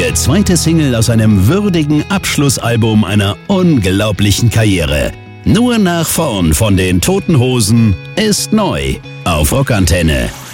ihre zweite Single aus einem würdigen Abschlussalbum einer unglaublichen Karriere. Nur nach vorn von den Toten Hosen ist neu auf Rockantenne.